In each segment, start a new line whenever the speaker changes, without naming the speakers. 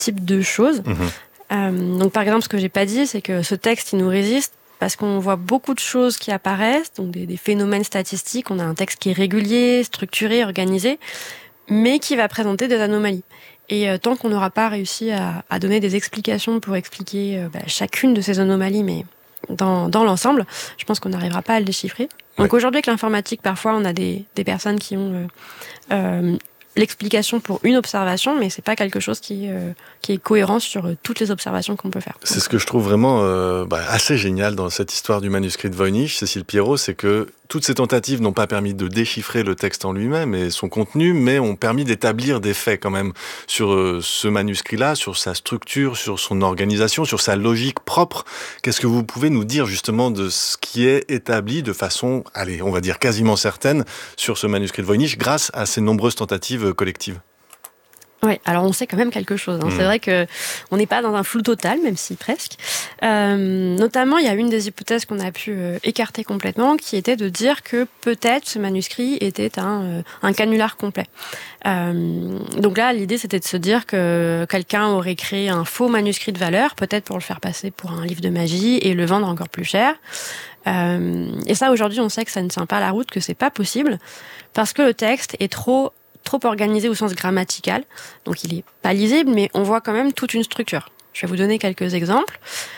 type de choses. Donc par exemple, ce que j'ai pas dit, c'est que ce texte, il nous résiste parce qu'on voit beaucoup de choses qui apparaissent, donc des phénomènes statistiques. On a un texte qui est régulier, structuré, organisé, mais qui va présenter des anomalies. Et tant qu'on n'aura pas réussi à donner des explications pour expliquer chacune de ces anomalies, mais dans l'ensemble, je pense qu'on n'arrivera pas à le déchiffrer. Donc aujourd'hui, avec l'informatique, parfois, on a des personnes qui ont l'explication pour une observation, mais c'est pas quelque chose qui est cohérent sur toutes les observations qu'on peut faire.
C'est ce que je trouve vraiment assez génial dans cette histoire du manuscrit de Voynich, Cécile Pirot, c'est que toutes ces tentatives n'ont pas permis de déchiffrer le texte en lui-même et son contenu, mais ont permis d'établir des faits quand même sur ce manuscrit-là, sur sa structure, sur son organisation, sur sa logique propre. Qu'est-ce que vous pouvez nous dire justement de ce qui est établi de façon, allez, on va dire quasiment certaine, sur ce manuscrit de Voynich grâce à ces nombreuses tentatives collectives?
Oui, alors on sait quand même quelque chose. C'est vrai que on n'est pas dans un flou total, même si presque. Notamment, il y a une des hypothèses qu'on a pu écarter complètement, qui était de dire que peut-être ce manuscrit était un canular complet. Donc là, l'idée, c'était de se dire que quelqu'un aurait créé un faux manuscrit de valeur, peut-être pour le faire passer pour un livre de magie et le vendre encore plus cher. Et ça, aujourd'hui, on sait que ça ne tient pas la route, que c'est pas possible, parce que le texte est trop organisé au sens grammatical. Donc il est pas lisible, mais on voit quand même toute une structure. Je vais vous donner quelques exemples.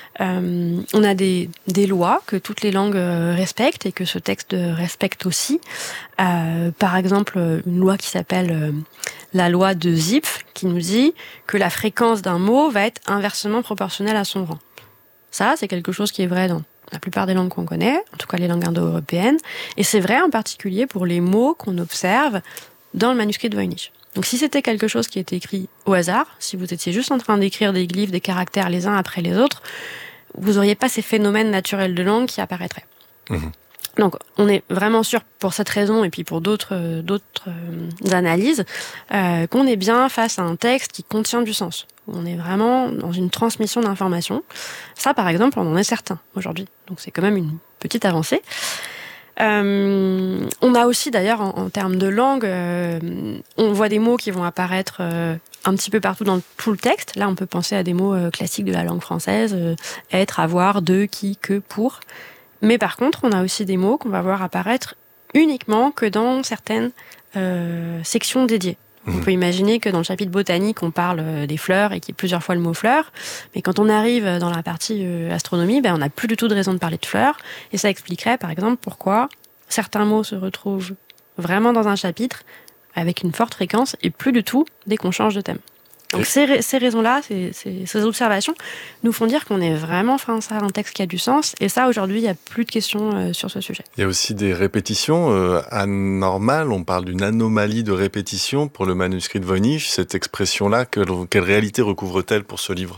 On a des lois que toutes les langues respectent et que ce texte respecte aussi. Par exemple, une loi qui s'appelle la loi de Zipf, qui nous dit que la fréquence d'un mot va être inversement proportionnelle à son rang. Ça, c'est quelque chose qui est vrai dans la plupart des langues qu'on connaît, en tout cas les langues indo-européennes. Et c'est vrai en particulier pour les mots qu'on observe dans le manuscrit de Voynich. Donc si c'était quelque chose qui était écrit au hasard, si vous étiez juste en train d'écrire des glyphes, des caractères les uns après les autres, vous n'auriez pas ces phénomènes naturels de langue qui apparaîtraient. Donc on est vraiment sûr pour cette raison et puis pour d'autres analyses qu'on est bien face à un texte qui contient du sens. On est vraiment dans une transmission d'informations. Ça par exemple, on en est certain aujourd'hui. Donc c'est quand même une petite avancée. On a aussi d'ailleurs en termes de langue, on voit des mots qui vont apparaître un petit peu partout dans tout le texte. Là, on peut penser à des mots classiques de la langue française, être, avoir, de, qui, que, pour. Mais par contre, on a aussi des mots qu'on va voir apparaître uniquement que dans certaines sections dédiées. On peut imaginer que dans le chapitre botanique, on parle des fleurs et qu'il y ait plusieurs fois le mot fleurs. Mais quand on arrive dans la partie astronomie, on n'a plus du tout de raison de parler de fleurs. Et ça expliquerait, par exemple, pourquoi certains mots se retrouvent vraiment dans un chapitre avec une forte fréquence et plus du tout dès qu'on change de thème. Donc ces raisons-là, ces observations nous font dire qu'on est vraiment face à un texte qui a du sens. Et ça, aujourd'hui, il n'y a plus de questions sur ce sujet.
Il y a aussi des répétitions anormales. On parle d'une anomalie de répétition pour le manuscrit de Voynich. Cette expression-là, quelle réalité recouvre-t-elle pour ce livre ?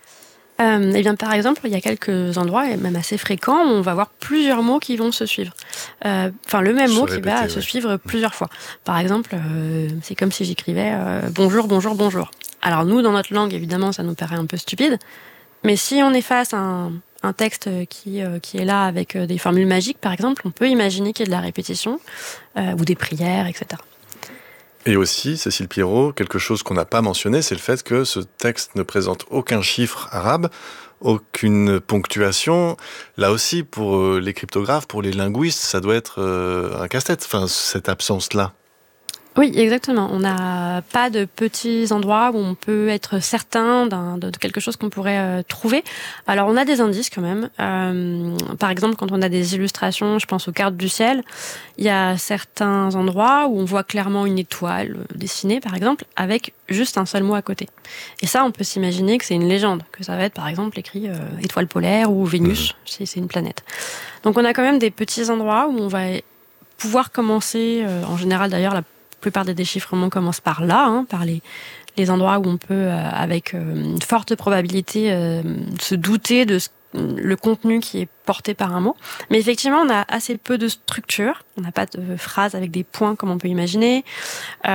Eh bien, par exemple, il y a quelques endroits, et même assez fréquents, où on va voir plusieurs mots qui vont se suivre. Le même mot qui va se suivre plusieurs fois. Par exemple, c'est comme si j'écrivais bonjour, bonjour, bonjour. Alors nous, dans notre langue, évidemment, ça nous paraît un peu stupide, mais si on est face à un texte qui est là avec des formules magiques, par exemple, on peut imaginer qu'il y ait de la répétition, ou des prières, etc.
Et aussi, Cécile Pirot, quelque chose qu'on n'a pas mentionné, c'est le fait que ce texte ne présente aucun chiffre arabe, aucune ponctuation. Là aussi, pour les cryptographes, pour les linguistes, ça doit être un casse-tête, cette absence-là.
Oui, exactement. On n'a pas de petits endroits où on peut être certain de quelque chose qu'on pourrait trouver. Alors, on a des indices quand même. Par exemple, quand on a des illustrations, je pense aux cartes du ciel, il y a certains endroits où on voit clairement une étoile dessinée, par exemple, avec juste un seul mot à côté. Et ça, on peut s'imaginer que c'est une légende, que ça va être, par exemple, écrit étoile polaire ou Vénus, si c'est une planète. Donc, on a quand même des petits endroits où on va pouvoir commencer, en général d'ailleurs, la plupart des déchiffrements commencent par là, par les endroits où on peut, avec une forte probabilité, se douter de le contenu qui est porté par un mot. Mais effectivement, on a assez peu de structure. On n'a pas de phrases avec des points comme on peut imaginer. Pas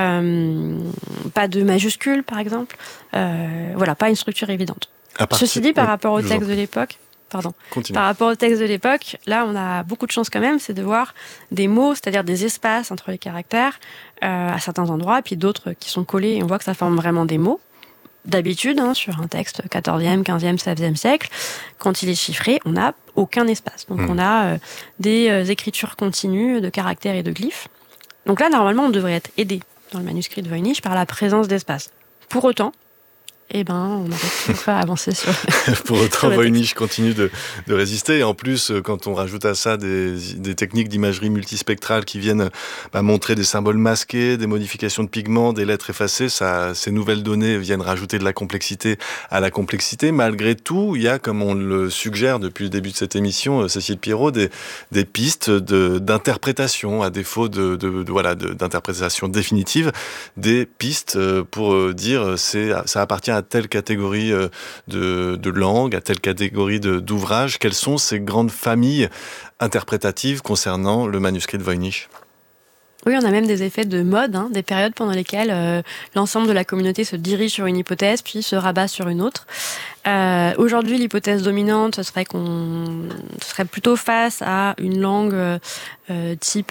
de majuscules, par exemple. Pas une structure évidente. Ceci dit, par rapport au texte de l'époque, par rapport au texte de l'époque, là, on a beaucoup de chance quand même, c'est de voir des mots, c'est-à-dire des espaces entre les caractères, à certains endroits, puis d'autres qui sont collés, et on voit que ça forme vraiment des mots. d'habitude, sur un texte 14e, 15e, 16e siècle, quand il est chiffré, on n'a aucun espace. Donc on a des écritures continues de caractères et de glyphes. Donc là, normalement, on devrait être aidé dans le manuscrit de Voynich par la présence d'espace. Pour autant, on n'arrive pas à avancer sur...
Pour autant, Voynich continue de résister. Et en plus, quand on rajoute à ça des techniques d'imagerie multispectrale qui viennent montrer des symboles masqués, des modifications de pigments, des lettres effacées, ces nouvelles données viennent rajouter de la complexité à la complexité. Malgré tout, il y a, comme on le suggère depuis le début de cette émission, Cécile Pirot, des pistes d'interprétation, à défaut d'interprétation définitive, des pistes pour dire ça appartient à telle catégorie de langue, à telle catégorie d'ouvrages. Quelles sont ces grandes familles interprétatives concernant le manuscrit de Voynich ?
Oui, on a même des effets de mode, des périodes pendant lesquelles l'ensemble de la communauté se dirige sur une hypothèse, puis se rabat sur une autre. Aujourd'hui, l'hypothèse dominante, ce serait qu'on serait plutôt face à une langue type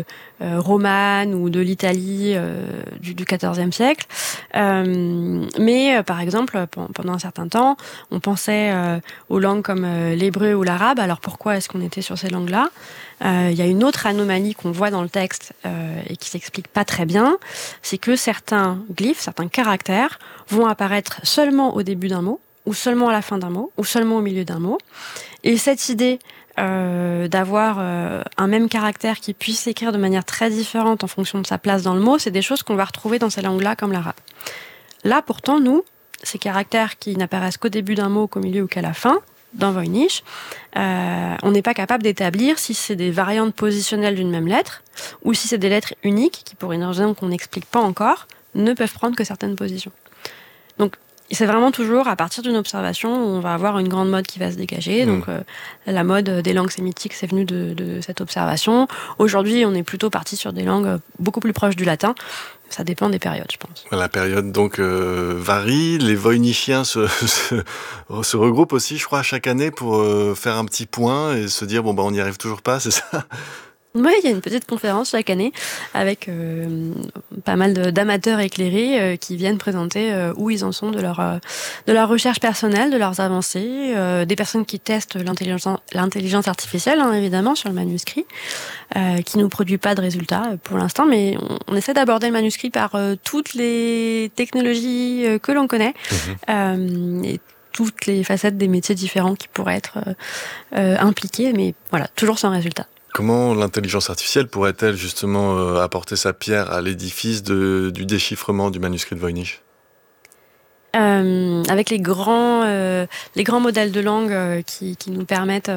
romane ou de l'Italie du XIVe siècle. Mais par exemple, pendant un certain temps, on pensait aux langues comme l'hébreu ou l'arabe. Alors pourquoi est-ce qu'on était sur ces langues-là ? Il y a une autre anomalie qu'on voit dans le texte et qui s'explique pas très bien, c'est que certains glyphes, certains caractères vont apparaître seulement au début d'un mot, ou seulement à la fin d'un mot, ou seulement au milieu d'un mot. Et cette idée d'avoir un même caractère qui puisse s'écrire de manière très différente en fonction de sa place dans le mot, c'est des choses qu'on va retrouver dans ces langues-là comme l'arabe. Là, pourtant, nous, ces caractères qui n'apparaissent qu'au début d'un mot, qu'au milieu ou qu'à la fin, dans Voynich, on n'est pas capable d'établir si c'est des variantes positionnelles d'une même lettre, ou si c'est des lettres uniques qui, pour une raison qu'on n'explique pas encore, ne peuvent prendre que certaines positions. Donc, c'est vraiment toujours à partir d'une observation où on va avoir une grande mode qui va se dégager. Donc la mode des langues sémitiques, c'est venu de cette observation. Aujourd'hui, on est plutôt parti sur des langues beaucoup plus proches du latin. Ça dépend des périodes, je pense.
La période donc varie. Les Voynichiens se regroupent aussi, je crois, chaque année pour faire un petit point et se dire on n'y arrive toujours pas, c'est ça ?
Oui, il y a une petite conférence chaque année avec pas mal d'amateurs éclairés qui viennent présenter où ils en sont de leur recherche personnelle, de leurs avancées, des personnes qui testent l'intelligence artificielle, évidemment, sur le manuscrit, qui nous produit pas de résultats pour l'instant, mais on essaie d'aborder le manuscrit par toutes les technologies que l'on connaît, et toutes les facettes des métiers différents qui pourraient être impliqués, mais voilà, toujours sans résultat.
Comment l'intelligence artificielle pourrait-elle justement apporter sa pierre à l'édifice du déchiffrement du manuscrit de Voynich ?
Avec les grands modèles de langue qui nous permettent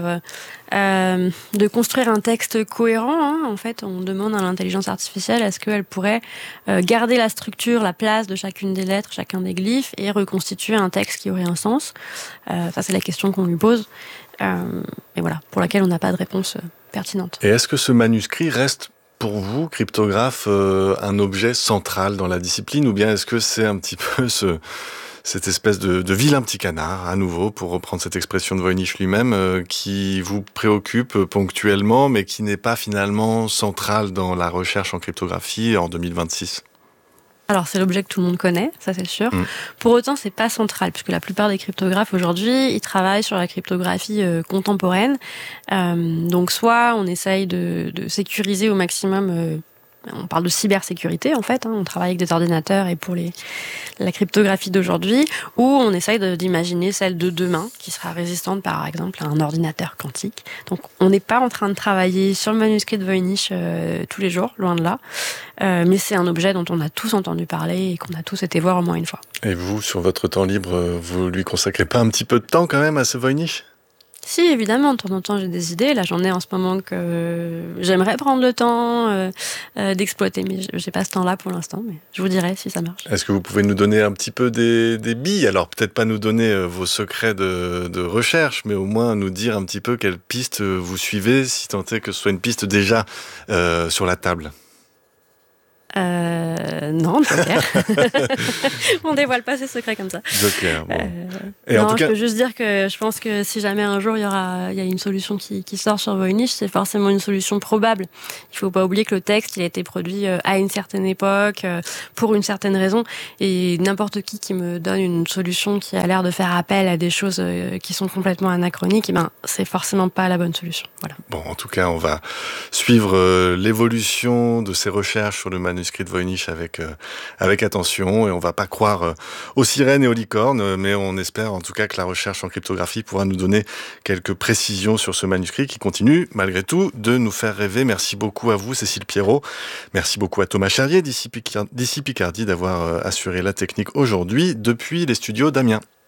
de construire un texte cohérent. En fait, on demande à l'intelligence artificielle est-ce qu'elle pourrait garder la structure, la place de chacune des lettres, chacun des glyphes et reconstituer un texte qui aurait un sens. Ça, c'est la question qu'on lui pose. Et voilà, pour laquelle on n'a pas de réponse pertinente.
Et est-ce que ce manuscrit reste pour vous, cryptographe, un objet central dans la discipline, ou bien est-ce que c'est un petit peu cette espèce de vilain petit canard, à nouveau, pour reprendre cette expression de Voynich lui-même, qui vous préoccupe ponctuellement, mais qui n'est pas finalement central dans la recherche en cryptographie en 2026 ?
Alors, c'est l'objet que tout le monde connaît, ça c'est sûr. Pour autant, c'est pas central, puisque la plupart des cryptographes aujourd'hui, ils travaillent sur la cryptographie contemporaine. Donc, soit on essaye de sécuriser au maximum... on parle de cybersécurité, en fait. On travaille avec des ordinateurs et pour la cryptographie d'aujourd'hui, ou on essaye d'imaginer celle de demain, qui sera résistante, par exemple, à un ordinateur quantique. Donc, on n'est pas en train de travailler sur le manuscrit de Voynich tous les jours, loin de là. Mais c'est un objet dont on a tous entendu parler et qu'on a tous été voir au moins une fois.
Et vous, sur votre temps libre, vous lui consacrez pas un petit peu de temps quand même à ce Voynich ?
Si, évidemment, de temps en temps, j'ai des idées. Là, j'en ai en ce moment que j'aimerais prendre le temps d'exploiter, mais j'ai pas ce temps-là pour l'instant, mais je vous dirai si ça marche.
Est-ce que vous pouvez nous donner un petit peu des billes ? Alors, peut-être pas nous donner vos secrets de recherche, mais au moins nous dire un petit peu quelle piste vous suivez, si tant est que ce soit une piste déjà sur la table.
Non, Joker. On dévoile pas ses secrets comme ça.
Joker, bon. Et
non,
en tout cas...
je peux juste dire que je pense que si jamais un jour il y a une solution qui sort sur Voynich, c'est forcément une solution probable. Il faut pas oublier que le texte, il a été produit à une certaine époque, pour une certaine raison, et n'importe qui me donne une solution qui a l'air de faire appel à des choses qui sont complètement anachroniques, et ben c'est forcément pas la bonne solution. Voilà.
Bon, en tout cas, on va suivre l'évolution de ces recherches sur le manuscrit de Voynich avec attention, et on va pas croire aux sirènes et aux licornes, mais on espère en tout cas que la recherche en cryptographie pourra nous donner quelques précisions sur ce manuscrit qui continue malgré tout de nous faire rêver. Merci beaucoup à vous, Cécile Pierrot. Merci beaucoup à Thomas Charrier d'ici Picardie d'avoir assuré la technique aujourd'hui depuis les studios d'Amiens.